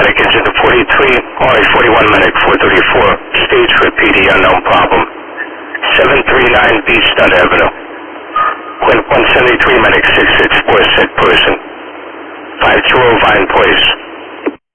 medic engine to 43, RA41 medic 434, stage for PD unknown problem. 739 B Stud Avenue. Quint 173 medic 666.